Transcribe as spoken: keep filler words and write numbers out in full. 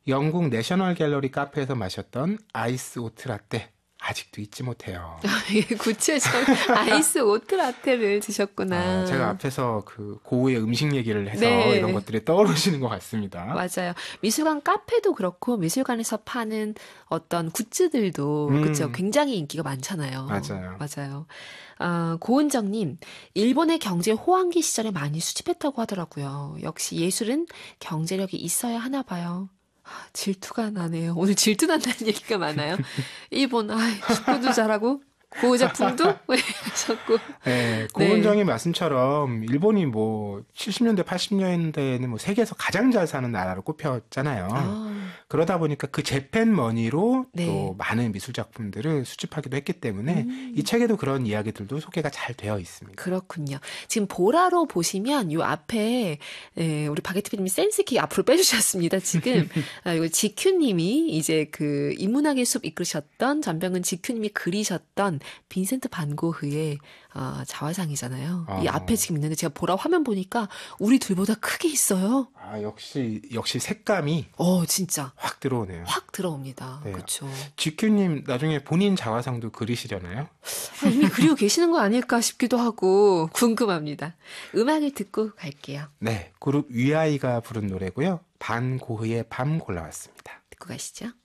영국 내셔널 갤러리 카페에서 마셨던 아이스 오트 라떼. 아직도 잊지 못해요. 구체적 아이스 오트 라떼를 드셨구나. 아, 제가 앞에서 그 고우의 음식 얘기를 해서 네. 이런 것들이 떠오르시는 것 같습니다. 맞아요. 미술관 카페도 그렇고 미술관에서 파는 어떤 굿즈들도 음. 그렇죠. 굉장히 인기가 많잖아요. 맞아요. 맞아요. 아, 고은정님, 일본의 경제 호황기 시절에 많이 수집했다고 하더라고요. 역시 예술은 경제력이 있어야 하나 봐요. 아, 질투가 나네요. 오늘 질투 난다는 얘기가 많아요. 일본, 아, 축구도 잘하고 고우 작품도 하셨고. 네, 고은정의 네. 말씀처럼 일본이 뭐 칠십 년대, 팔십 년대에는 뭐 세계에서 가장 잘 사는 나라로 꼽혔잖아요. 아. 그러다 보니까 그 재팬 머니로 네. 또 많은 미술 작품들을 수집하기도 했기 때문에 음. 이 책에도 그런 이야기들도 소개가 잘 되어 있습니다. 그렇군요. 지금 보라로 보시면 이 앞에 예, 우리 바게트피님이 센스있게 앞으로 빼주셨습니다. 지금 아, 이거 지큐님이 이제 그 인문학의 숲 이끌으셨던 전병은 지큐님이 그리셨던 빈센트 반 고흐의 어, 자화상이잖아요. 아. 이 앞에 지금 있는데 제가 보라 화면 보니까 우리 둘보다 크게 있어요. 아 역시 역시 색감이 어 진짜 확 들어오네요. 확 들어옵니다. 네. 그렇죠. 지큐님 나중에 본인 자화상도 그리시려나요? 아, 이미 그리고 계시는 거 아닐까 싶기도 하고 궁금합니다. 음악을 듣고 갈게요. 네, 그룹 위아이가 부른 노래고요. 반 고흐의 밤 골라왔습니다. 듣고 가시죠.